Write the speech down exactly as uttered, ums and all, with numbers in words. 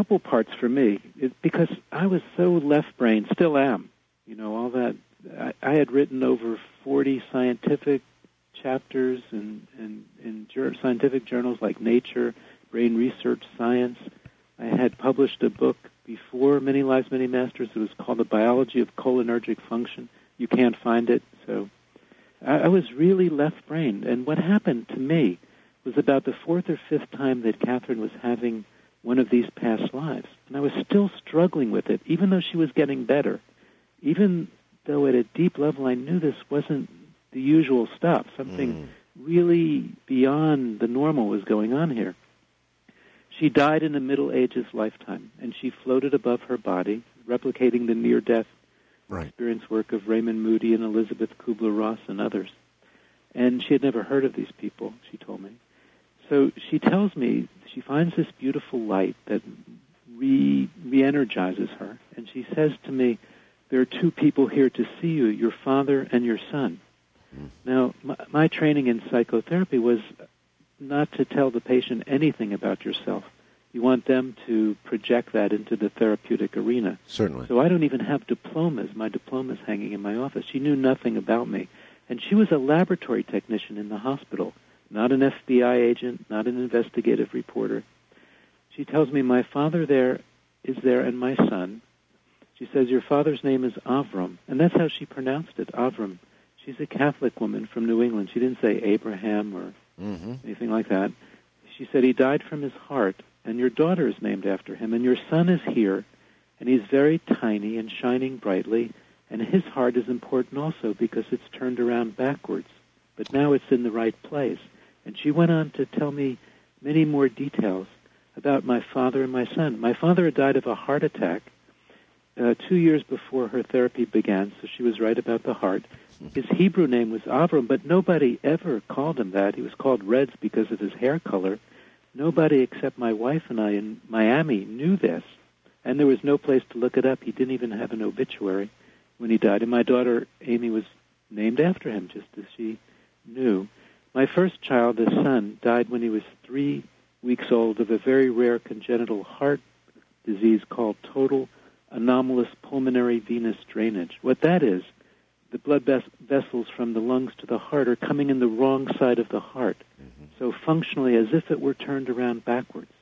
couple parts for me, it, because I was so left-brained, still am. You know, all that. I, I had written over forty scientific chapters in, in, in jur- scientific journals like Nature, Brain Research Science. I had published a book before Many Lives, Many Masters. It was called The Biology of Cholinergic Function. You can't find it, so I, I was really left-brained. And what happened to me was about the fourth or fifth time that Catherine was having one of these past lives. And I was still struggling with it, even though she was getting better. Even though at a deep level I knew this wasn't the usual stuff. Something mm. really beyond the normal was going on here. She died in the Middle Ages lifetime, and she floated above her body, replicating the near-death right. experience work of Raymond Moody and Elizabeth Kubler-Ross and others. And she had never heard of these people, she told me. So she tells me she finds this beautiful light that re, re-energizes her, and she says to me, there are two people here to see you, your father and your son. Mm. Now, my, my training in psychotherapy was not to tell the patient anything about yourself. You want them to project that into the therapeutic arena. Certainly. So I don't even have diplomas. My diploma's hanging in my office. She knew nothing about me. And she was a laboratory technician in the hospital, not an F B I agent, not an investigative reporter. She tells me, my father there is there and my son. She says, your father's name is Avram. And that's how she pronounced it, Avram. She's a Catholic woman from New England. She didn't say Abraham or mm-hmm. anything like that. She said, he died from his heart, and your daughter is named after him, and your son is here, and he's very tiny and shining brightly, and his heart is important also because it's turned around backwards, but now it's in the right place. And she went on to tell me many more details about my father and my son. My father had died of a heart attack uh, two years before her therapy began, so she was right about the heart. His Hebrew name was Avram, but nobody ever called him that. He was called Reds because of his hair color. Nobody except my wife and I in Miami knew this, and there was no place to look it up. He didn't even have an obituary when he died, and my daughter Amy was named after him, just as she knew. My first child, the son, died when he was three weeks old of a very rare congenital heart disease called total anomalous pulmonary venous drainage. What that is, the blood ves- vessels from the lungs to the heart are coming in the wrong side of the heart. Mm-hmm. So functionally as if it were turned around backwards.